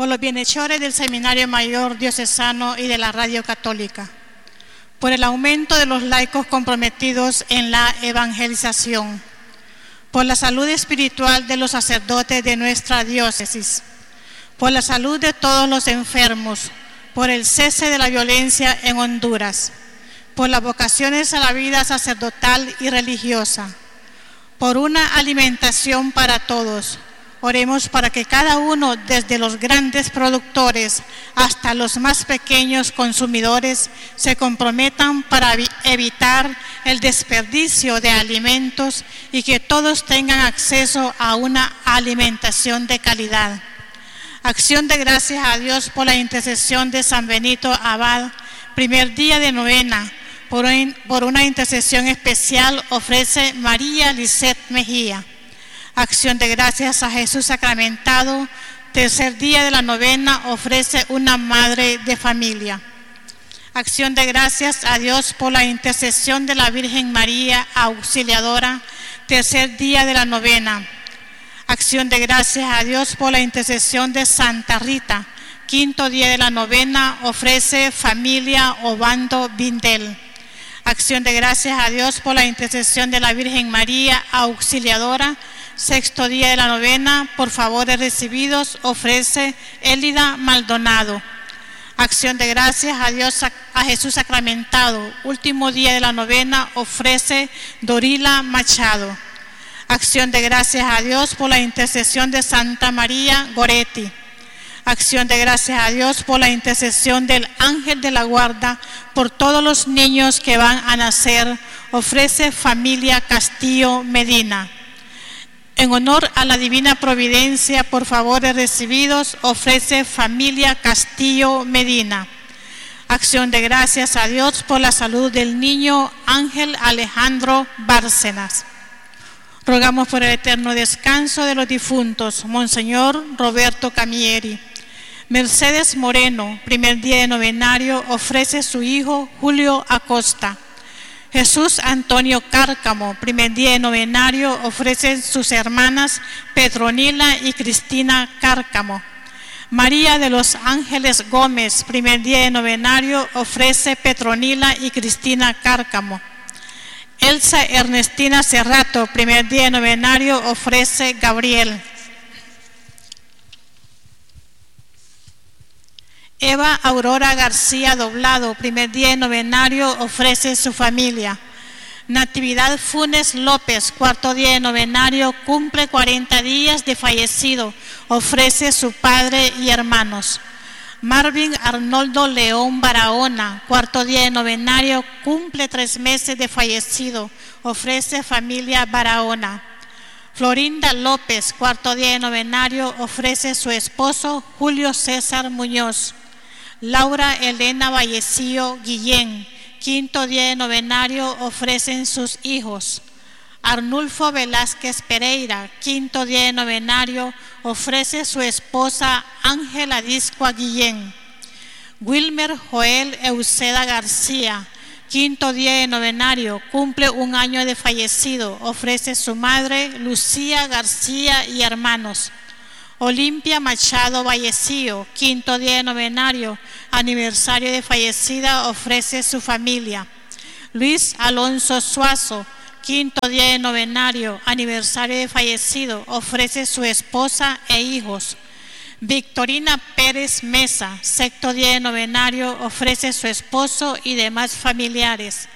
por los bienhechores del Seminario Mayor Diocesano y de la Radio Católica, por el aumento de los laicos comprometidos en la evangelización, por la salud espiritual de los sacerdotes de nuestra diócesis, por la salud de todos los enfermos, por el cese de la violencia en Honduras, por las vocaciones a la vida sacerdotal y religiosa, por una alimentación para todos. Oremos para que cada uno, desde los grandes productores hasta los más pequeños consumidores, se comprometan para evitar el desperdicio de alimentos y que todos tengan acceso a una alimentación de calidad. Acción de gracias a Dios por la intercesión de San Benito Abad, primer día de novena. Por una intercesión especial ofrece María Lisset Mejía. Acción de gracias a Jesús sacramentado, tercer día de la novena, ofrece una madre de familia. Acción de gracias a Dios por la intercesión de la Virgen María Auxiliadora, tercer día de la novena. Acción de gracias a Dios por la intercesión de Santa Rita, quinto día de la novena, ofrece familia Obando Vindel. Acción de gracias a Dios por la intercesión de la Virgen María Auxiliadora, sexto día de la novena, por favores recibidos, ofrece Élida Maldonado. Acción de gracias a Dios, a Jesús sacramentado, último día de la novena, ofrece Dorila Machado. Acción de gracias a Dios por la intercesión de Santa María Goretti. Acción de gracias a Dios por la intercesión del Ángel de la Guarda, por todos los niños que van a nacer, ofrece familia Castillo Medina. En honor a la Divina Providencia, por favores recibidos, ofrece familia Castillo Medina. Acción de gracias a Dios por la salud del niño Ángel Alejandro Bárcenas. Rogamos por el eterno descanso de los difuntos, Monseñor Roberto Camieri. Mercedes Moreno, primer día de novenario, ofrece su hijo Julio Acosta. Jesús Antonio Cárcamo, primer día de novenario, ofrece sus hermanas Petronila y Cristina Cárcamo. María de los Ángeles Gómez, primer día de novenario, ofrece Petronila y Cristina Cárcamo. Elsa Ernestina Cerrato, primer día de novenario, ofrece Gabriel. Eva Aurora García Doblado, primer día de novenario, ofrece su familia. Natividad Funes López, cuarto día de novenario, cumple 40 días de fallecido, ofrece su padre y hermanos. Marvin Arnoldo León Barahona, cuarto día de novenario, cumple 3 meses de fallecido, ofrece familia Barahona. Florinda López, cuarto día de novenario, ofrece su esposo Julio César Muñoz. Laura Elena Vallecillo Guillén, quinto día de novenario, ofrecen sus hijos. Arnulfo Velázquez Pereira, quinto día de novenario, ofrece su esposa Ángela Discoa Guillén. Wilmer Joel Euseda García, quinto día de novenario, cumple 1 año de fallecido, ofrece su madre Lucía García y hermanos. Olimpia Machado Vallecillo, quinto día de novenario, aniversario de fallecida, ofrece su familia. Luis Alonso Suazo, quinto día de novenario, aniversario de fallecido, ofrece su esposa e hijos. Victorina Pérez Mesa, sexto día de novenario, ofrece su esposo y demás familiares.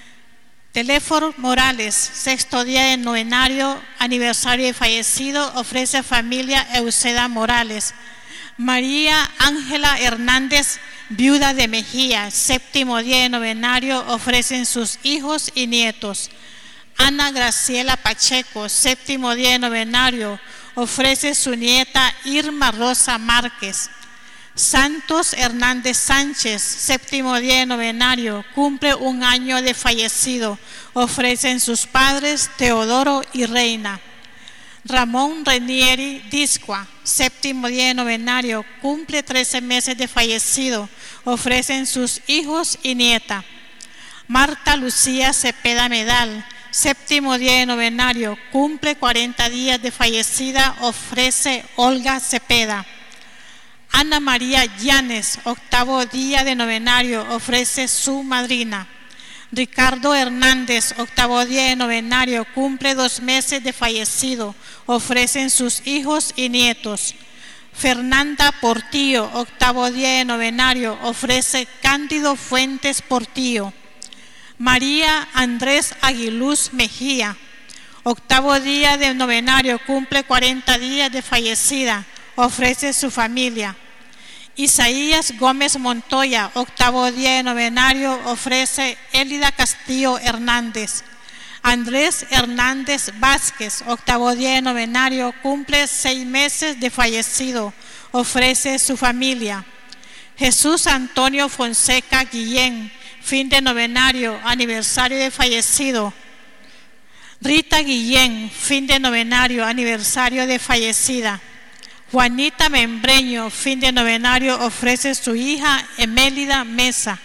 Teléfono Morales, sexto día de novenario, aniversario de fallecido, ofrece familia Euseda Morales. María Ángela Hernández, viuda de Mejía, séptimo día de novenario, ofrecen sus hijos y nietos. Ana Graciela Pacheco, séptimo día de novenario, ofrece su nieta Irma Rosa Márquez. Santos Hernández Sánchez, séptimo día de novenario, cumple 1 año de fallecido, ofrecen sus padres Teodoro y Reina. Ramón Renieri Discoa, séptimo día de novenario, cumple 13 meses de fallecido, ofrecen sus hijos y nieta. Marta Lucía Cepeda Medal, séptimo día de novenario, cumple 40 días de fallecida, ofrece Olga Cepeda. Ana María Llanes, 8º día de novenario, ofrece su madrina. Ricardo Hernández, 8º día de novenario, cumple 2 meses de fallecido, ofrecen sus hijos y nietos. Fernanda Portillo, 8º día de novenario, ofrece Cándido Fuentes Portillo. María Andrés Aguiluz Mejía, 8º día de novenario, cumple 40 días de fallecida, ofrece su familia. Isaías Gómez Montoya, 8º día de novenario, ofrece Élida Castillo Hernández. Andrés Hernández Vázquez, 8º día de novenario, cumple 6 meses de fallecido, ofrece su familia. Jesús Antonio Fonseca Guillén, fin de novenario, aniversario de fallecido. Rita Guillén, fin de novenario, aniversario de fallecida. Juanita Membreño, fin de novenario, ofrece su hija Emélida Mesa.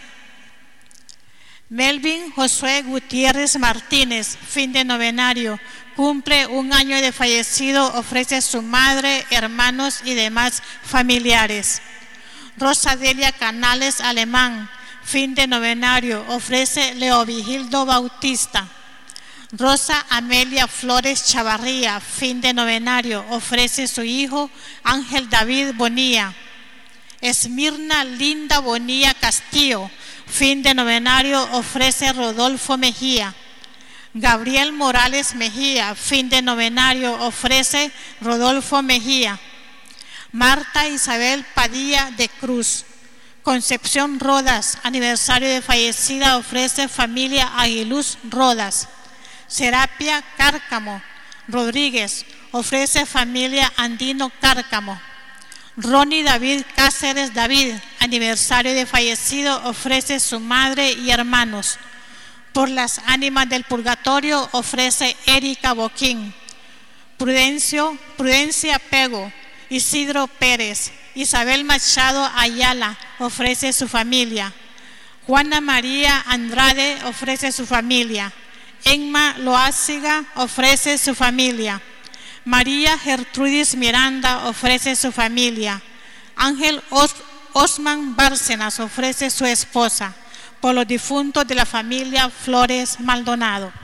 Melvin Josué Gutiérrez Martínez, fin de novenario, cumple 1 año de fallecido, ofrece su madre, hermanos y demás familiares. Rosa Delia Canales Alemán, fin de novenario, ofrece Leovigildo Bautista. Rosa Amelia Flores Chavarría, fin de novenario, ofrece su hijo Ángel David Bonilla. Esmirna Linda Bonilla Castillo, fin de novenario, ofrece Rodolfo Mejía. Gabriel Morales Mejía, fin de novenario, ofrece Rodolfo Mejía. Marta Isabel Padilla de Cruz. Concepción Rodas, aniversario de fallecida, ofrece familia Aguiluz Rodas. Serapia Cárcamo Rodríguez, ofrece familia Andino Cárcamo. Ronnie David Cáceres David, aniversario de fallecido, ofrece su madre y hermanos. Por las ánimas del purgatorio, ofrece Erika Boquín. Prudencia Pego, Isidro Pérez, Isabel Machado Ayala, ofrece su familia. Juana María Andrade, ofrece su familia. Emma Loáziga, ofrece su familia. María Gertrudis Miranda, ofrece su familia. Ángel Osman Bárcenas, ofrece su esposa. Por los difuntos de la familia Flores Maldonado.